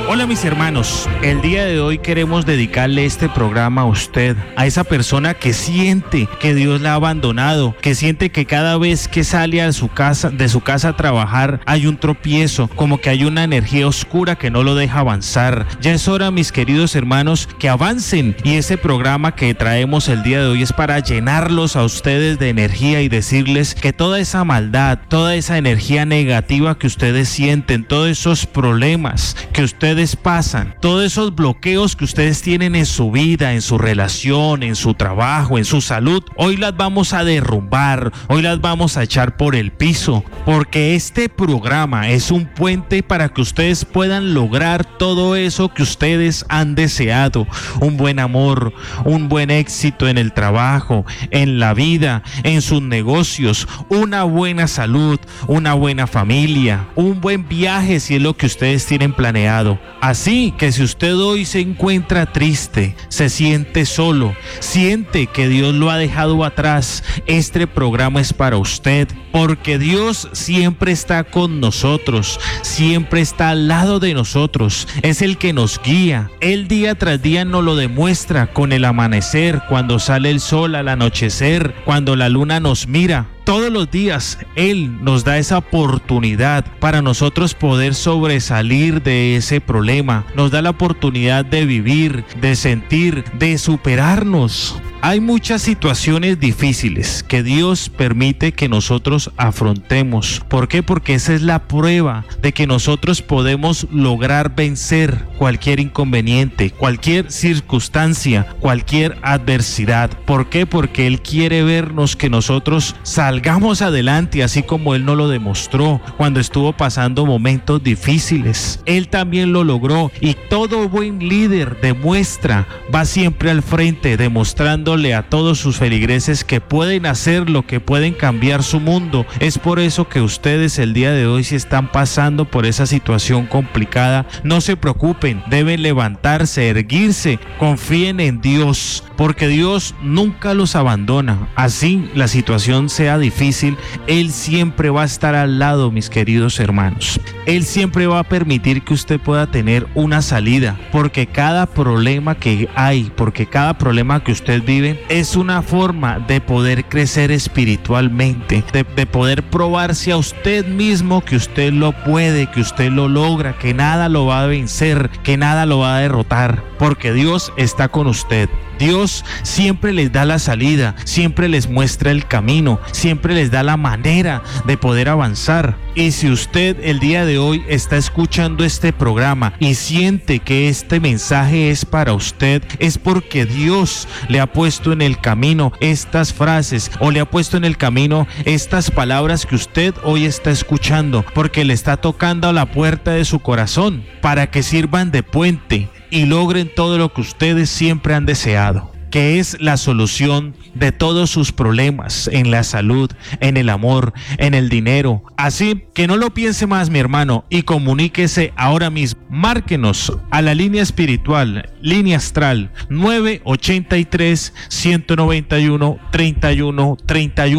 Hola mis hermanos, el día de hoy queremos dedicarle este programa a usted, a esa persona que siente que Dios la ha abandonado, que siente que cada vez que sale de su casa a trabajar hay un tropiezo, como que hay una energía oscura que no lo deja avanzar. Ya es hora, mis queridos hermanos, que avancen, y ese programa que traemos el día de hoy es para llenarlos a ustedes de energía y decirles que toda esa maldad, toda esa energía negativa que ustedes sienten, todos esos problemas que ustedes pasan, todos esos bloqueos que ustedes tienen en su vida, en su relación, en su trabajo, en su salud, hoy las vamos a derrumbar, hoy las vamos a echar por el piso, porque este programa es un puente para que ustedes puedan lograr todo eso que ustedes han deseado: un buen amor, un buen éxito en el trabajo, en la vida, en sus negocios, una buena salud, una buena familia, un buen viaje si es lo que ustedes tienen planeado. Así que si usted hoy se encuentra triste, se siente solo, siente que Dios lo ha dejado atrás, este programa es para usted, porque Dios siempre está con nosotros, siempre está al lado de nosotros, es el que nos guía. Él día tras día nos lo demuestra con el amanecer, cuando sale el sol, al anochecer, cuando la luna nos mira. Todos los días Él nos da esa oportunidad para nosotros poder sobresalir de ese problema. Nos da la oportunidad de vivir, de sentir, de superarnos. Hay muchas situaciones difíciles que Dios permite que nosotros afrontemos. ¿Por qué? Porque esa es la prueba de que nosotros podemos lograr vencer cualquier inconveniente, cualquier circunstancia, cualquier adversidad. ¿Por qué? Porque Él quiere vernos que nosotros salgamos adelante, así como Él nos lo demostró cuando estuvo pasando momentos difíciles. Él también lo logró, y todo buen líder va siempre al frente, demostrando a todos sus feligreses que pueden hacerlo, que pueden cambiar su mundo. Es por eso que ustedes el día de hoy, si están pasando por esa situación complicada, no se preocupen, deben levantarse, erguirse, confíen en Dios, porque Dios nunca los abandona. Así la situación sea difícil, Él siempre va a estar al lado, mis queridos hermanos. Él siempre va a permitir que usted pueda tener una salida, porque cada problema que hay, porque cada problema que usted vive es una forma de poder crecer espiritualmente, de poder probarse a usted mismo que usted lo puede, que usted lo logra, que nada lo va a vencer, que nada lo va a derrotar, porque Dios está con usted. Dios siempre les da la salida, siempre les muestra el camino, siempre les da la manera de poder avanzar. Y si usted el día de hoy está escuchando este programa y siente que este mensaje es para usted, es porque Dios le ha puesto en el camino estas frases, o le ha puesto en el camino estas palabras que usted hoy está escuchando, porque le está tocando a la puerta de su corazón para que sirvan de puente y logren todo lo que ustedes siempre han deseado, que es la solución de todos sus problemas en la salud, en el amor, en el dinero. Así que no lo piense más, mi hermano, y comuníquese ahora mismo. Márquenos a la línea espiritual, línea astral 983 191 31 31.